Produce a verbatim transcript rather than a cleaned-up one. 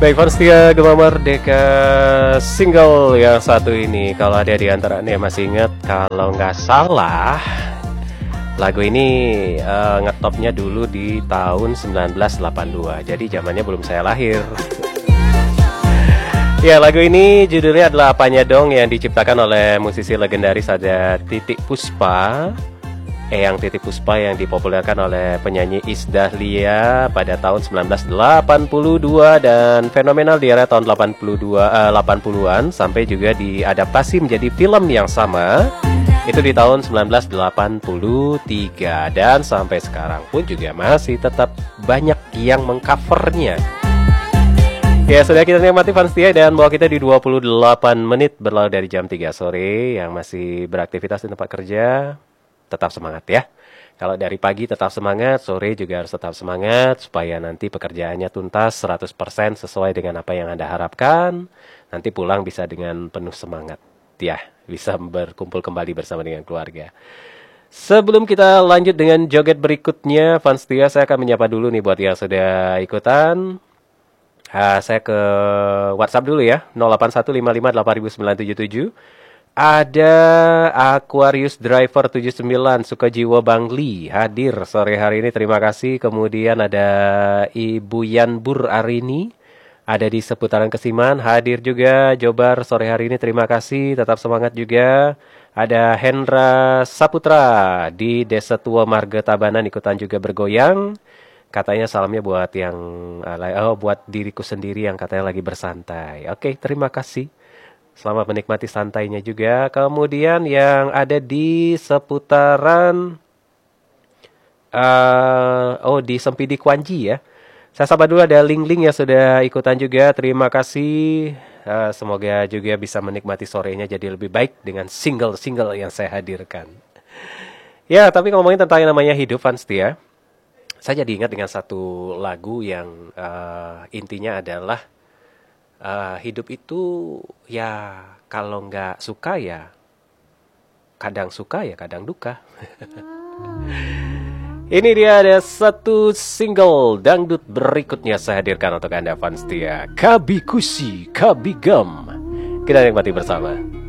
Baik, Fanstia Gema Merdeka single yang satu ini, kalau ada di antara anda yang masih ingat, kalau nggak salah lagu ini uh, ngetopnya dulu di tahun sembilan belas delapan puluh dua. Jadi zamannya belum saya lahir. Ya, lagu ini judulnya adalah Apanya Dong, yang diciptakan oleh musisi legendaris ada Titiek Puspa. Eyang Titiek Puspa yang dipopulerkan oleh penyanyi Iis Dahlia pada tahun sembilan belas delapan puluh dua dan fenomenal di era tahun delapan puluh dua, uh, delapan puluhan sampai juga diadaptasi menjadi film yang sama itu di tahun sembilan belas delapan puluh tiga, dan sampai sekarang pun juga masih tetap banyak yang mengcovernya. Ya, sudah kita nikmati Fanstia dan bawa kita di dua puluh delapan menit berlalu dari jam tiga sore. Yang masih beraktivitas di tempat kerja, tetap semangat ya. Kalau dari pagi tetap semangat, sore juga harus tetap semangat supaya nanti pekerjaannya tuntas seratus persen sesuai dengan apa yang Anda harapkan. Nanti pulang bisa dengan penuh semangat ya, bisa berkumpul kembali bersama dengan keluarga. Sebelum kita lanjut dengan joget berikutnya, Fanstia, saya akan menyapa dulu nih buat yang sudah ikutan. Uh, saya ke WhatsApp dulu ya, nol delapan satu lima lima delapan sembilan tujuh tujuh. Ada Aquarius Driver tujuh sembilan Sukajiwo Bangli hadir sore hari ini, terima kasih. Kemudian ada Ibu Yanbur Arini, ada di seputaran Kesiman, hadir juga. Jobar sore hari ini, terima kasih, tetap semangat juga. Ada Hendra Saputra di Desa Tua Marga Tabanan, ikutan juga bergoyang. Katanya salamnya buat yang oh, buat diriku sendiri yang katanya lagi bersantai. Oke, terima kasih. Selamat menikmati santainya juga. Kemudian yang ada di seputaran uh, oh di Sempidi Kwanji ya. Saya sapa dulu, ada Ling Ling yang sudah ikutan juga. Terima kasih. Uh, semoga juga bisa menikmati sorenya jadi lebih baik dengan single-single yang saya hadirkan. Ya, tapi ngomongin tentang yang namanya hidup, Fanstia, saya jadi ingat dengan satu lagu yang uh, intinya adalah uh, hidup itu ya kalau nggak suka ya kadang suka ya kadang duka. Ini dia ada satu single dangdut berikutnya saya hadirkan untuk Anda Fanstia, Kabikusi Kabigam. Kita nikmati bersama.